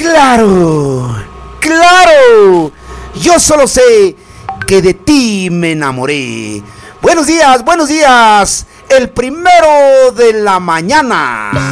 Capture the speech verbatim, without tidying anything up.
Claro, claro. Yo solo sé que de ti me enamoré. Buenos días, buenos días. El primero de la mañana.